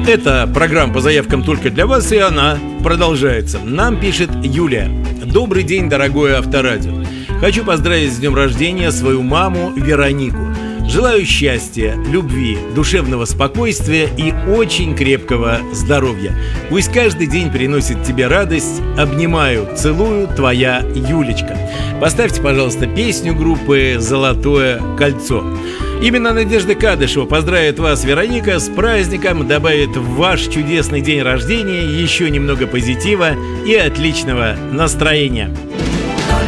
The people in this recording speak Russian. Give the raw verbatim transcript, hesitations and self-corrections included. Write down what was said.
Это программа по заявкам только для вас, и она продолжается. Нам пишет Юлия. Добрый день, дорогое Авторадио. Хочу поздравить с днем рождения свою маму Веронику. Желаю счастья, любви, душевного спокойствия и очень крепкого здоровья. Пусть каждый день приносит тебе радость. Обнимаю, целую, твоя Юлечка. Поставьте, пожалуйста, песню группы «Золотое кольцо». Именно Надежда Кадышева поздравит вас, Вероника, с праздником, добавит в ваш чудесный день рождения еще немного позитива и отличного настроения.